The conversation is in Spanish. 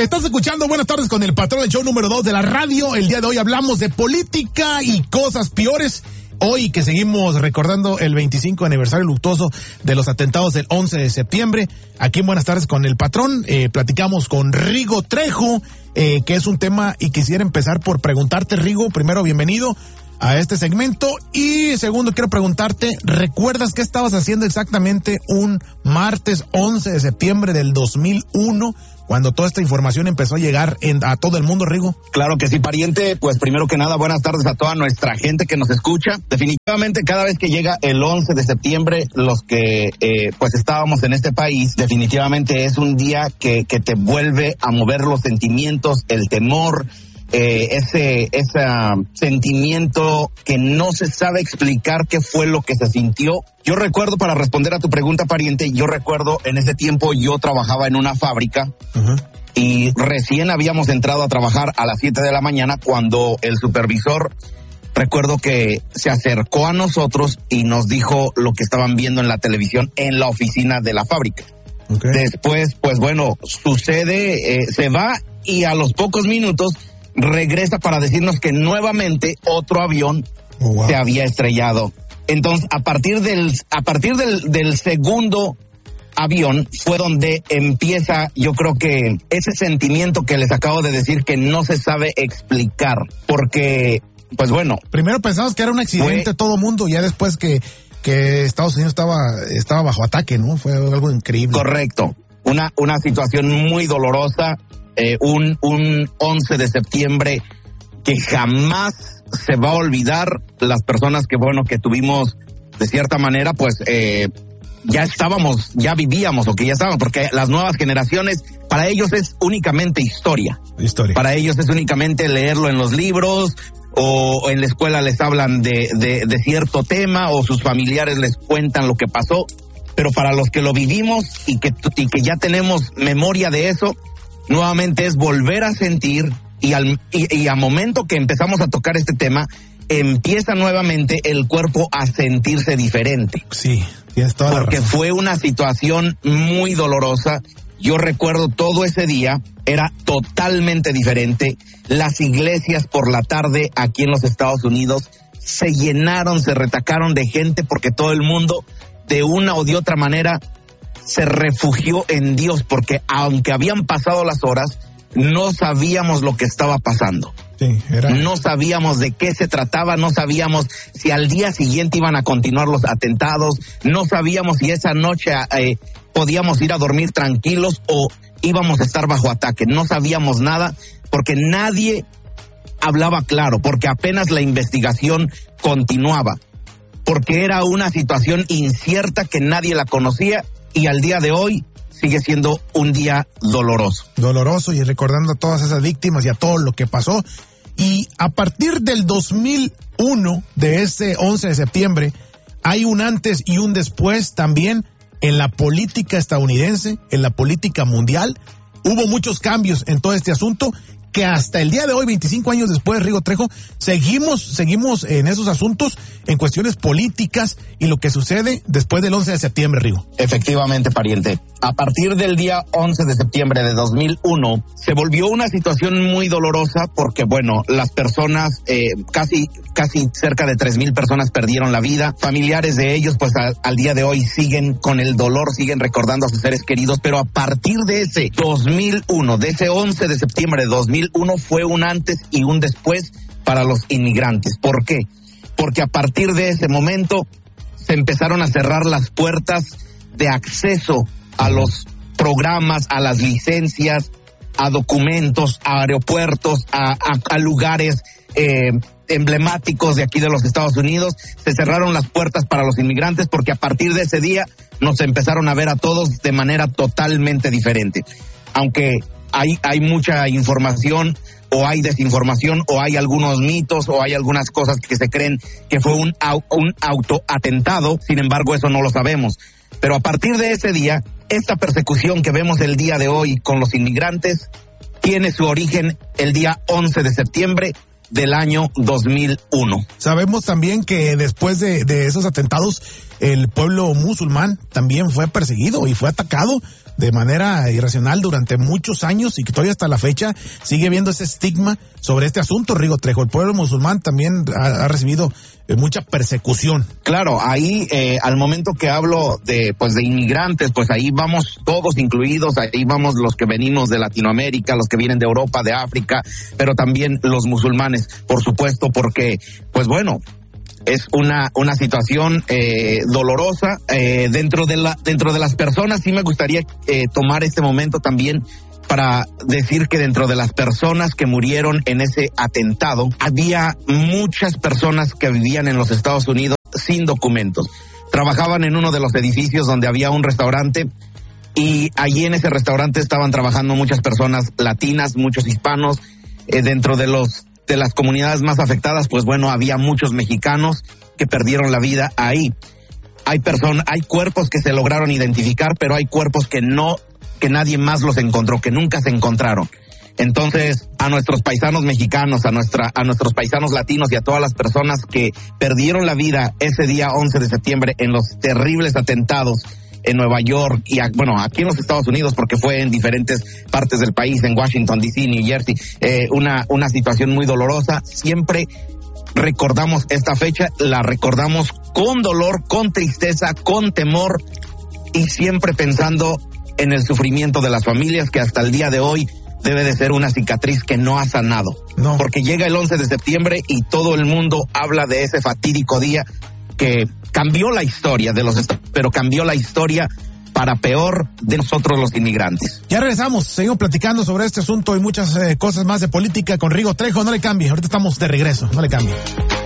Estás escuchando Buenas Tardes con el Patrón, el show número 2 de la radio. El día de hoy hablamos de política y cosas peores. Hoy que seguimos recordando el 25 aniversario luctuoso de los atentados del 11 de septiembre. Aquí en Buenas Tardes con el Patrón, platicamos con Rigo Trejo, que es un tema, y quisiera empezar por preguntarte, Rigo, primero, bienvenido a este segmento, y segundo, quiero preguntarte, ¿recuerdas qué estabas haciendo exactamente un martes 11 de septiembre del 2001, cuando toda esta información empezó a llegar a todo el mundo, Rigo? Claro que sí, pariente. Pues primero que nada, buenas tardes a toda nuestra gente que nos escucha. Definitivamente, cada vez que llega el 11 de septiembre, los que pues estábamos en este país, definitivamente es un día que te vuelve a mover los sentimientos, el temor, ese sentimiento que no se sabe explicar qué fue lo que se sintió. Yo recuerdo, para responder a tu pregunta, pariente, yo recuerdo en ese tiempo yo trabajaba en una fábrica. Uh-huh. Y recién habíamos entrado a trabajar a las 7 de la mañana cuando el supervisor, recuerdo que se acercó a nosotros y nos dijo lo que estaban viendo en la televisión en la oficina de la fábrica. Okay. Después, pues bueno, sucede, se va y a los pocos minutos regresa para decirnos que nuevamente otro avión se había estrellado. Entonces, a partir del segundo avión fue donde empieza, yo creo que ese sentimiento que les acabo de decir, que no se sabe explicar, porque, pues bueno, primero pensamos que era un accidente todo mundo, ya después que Estados Unidos estaba bajo ataque, ¿no? Fue algo increíble. Correcto, una situación muy dolorosa. Un 11 de septiembre que jamás se va a olvidar. Las personas que tuvimos, de cierta manera, pues ya vivíamos, o que ya estábamos, porque las nuevas generaciones, para ellos es únicamente historia. Para ellos es únicamente leerlo en los libros, o en la escuela les hablan de cierto tema, o sus familiares les cuentan lo que pasó. Pero para los que lo vivimos y que ya tenemos memoria de eso, nuevamente es volver a sentir, y a momento que empezamos a tocar este tema, empieza nuevamente el cuerpo a sentirse diferente. Sí, tienes toda la razón. Porque fue una situación muy dolorosa. Yo recuerdo todo ese día, era totalmente diferente. Las iglesias por la tarde aquí en los Estados Unidos se llenaron, se retacaron de gente, porque todo el mundo, de una o de otra manera, se refugió en Dios, porque aunque habían pasado las horas, no sabíamos lo que estaba pasando. Sí, no sabíamos de qué se trataba, no sabíamos si al día siguiente iban a continuar los atentados, no sabíamos si esa noche podíamos ir a dormir tranquilos o íbamos a estar bajo ataque. No sabíamos nada, porque nadie hablaba claro, porque apenas la investigación continuaba, porque era una situación incierta que nadie la conocía. Y al día de hoy sigue siendo un día doloroso. Doloroso, y recordando a todas esas víctimas y a todo lo que pasó. Y a partir del 2001, de ese 11 de septiembre, hay un antes y un después también en la política estadounidense, en la política mundial. Hubo muchos cambios en todo este asunto, que hasta el día de hoy, 25 años después, Rigo Trejo, seguimos en esos asuntos, en cuestiones políticas y lo que sucede después del 11 de septiembre, Rigo. Efectivamente, pariente. A partir del día 11 de septiembre de 2001, se volvió una situación muy dolorosa, porque, las personas, casi cerca de 3,000 personas perdieron la vida. Familiares de ellos, pues al día de hoy siguen con el dolor, siguen recordando a sus seres queridos, pero a partir de ese 2001, de ese 11 de septiembre de 2001, fue un antes y un después para los inmigrantes. ¿Por qué? Porque a partir de ese momento se empezaron a cerrar las puertas de acceso a los programas, a las licencias, a documentos, a aeropuertos, a lugares emblemáticos de aquí de los Estados Unidos. Se cerraron las puertas para los inmigrantes, porque a partir de ese día nos empezaron a ver a todos de manera totalmente diferente. Aunque hay mucha información, o hay desinformación, o hay algunos mitos, o hay algunas cosas que se creen que fue un autoatentado, sin embargo eso no lo sabemos. Pero a partir de ese día, esta persecución que vemos el día de hoy con los inmigrantes tiene su origen el día 11 de septiembre del año 2001. Sabemos también que después de esos atentados, el pueblo musulmán también fue perseguido y fue atacado de manera irracional durante muchos años y que todavía hasta la fecha sigue habiendo ese estigma sobre este asunto, Rigo Trejo. El pueblo musulmán también ha recibido mucha persecución. Claro, ahí al momento que hablo de inmigrantes, pues ahí vamos todos incluidos, ahí vamos los que venimos de Latinoamérica, los que vienen de Europa, de África, pero también los musulmanes, por supuesto, porque pues bueno, es una situación dolorosa dentro de las personas. Sí me gustaría tomar este momento también para decir que dentro de las personas que murieron en ese atentado había muchas personas que vivían en los Estados Unidos sin documentos. Trabajaban en uno de los edificios donde había un restaurante y allí en ese restaurante estaban trabajando muchas personas latinas, muchos hispanos. Dentro de las comunidades más afectadas, pues bueno, había muchos mexicanos que perdieron la vida ahí. Hay cuerpos que se lograron identificar, pero hay cuerpos que nadie más los encontró, que nunca se encontraron. Entonces, a nuestros paisanos mexicanos, a nuestros paisanos latinos y a todas las personas que perdieron la vida ese día 11 de septiembre en los terribles atentados en Nueva York y aquí en los Estados Unidos, porque fue en diferentes partes del país, en Washington D.C., New Jersey, una situación muy dolorosa. Siempre recordamos esta fecha, la recordamos con dolor, con tristeza, con temor y siempre pensando en el sufrimiento de las familias, que hasta el día de hoy debe de ser una cicatriz que no ha sanado. No. Porque llega el 11 de septiembre y todo el mundo habla de ese fatídico día que cambió la historia pero cambió la historia para peor de nosotros los inmigrantes. Ya regresamos, seguimos platicando sobre este asunto y muchas cosas más de política con Rigo Trejo. No le cambie, ahorita estamos de regreso, no le cambie.